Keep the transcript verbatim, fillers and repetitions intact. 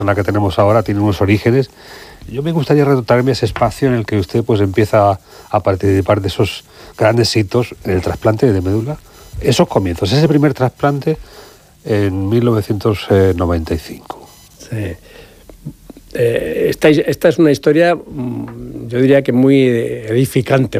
la que tenemos ahora tiene unos orígenes. Yo me gustaría retrotraerme a ese espacio en el que usted pues empieza a participar de esos grandes hitos en el trasplante de médula. Esos comienzos, ese primer trasplante en mil novecientos noventa y cinco. Sí. Eh, esta, esta es una historia, yo diría que muy edificante.